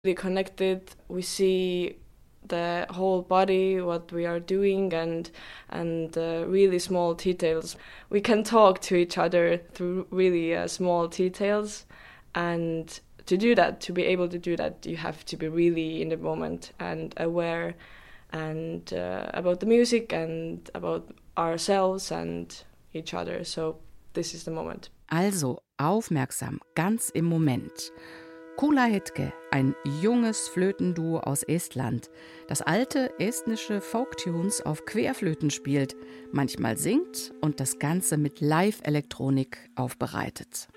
really connected. We see the whole body, what we are doing, and really small details. We can talk to each other through really small details, and to do that, to be able to do that, you have to be really in the moment and aware and about the music and about ourselves and each other. So this is the moment. Also aufmerksam, ganz im Moment. Kula Hetke, ein junges Flötenduo aus Estland, das alte estnische Folktunes auf Querflöten spielt, manchmal singt und das Ganze mit Live-Elektronik aufbereitet.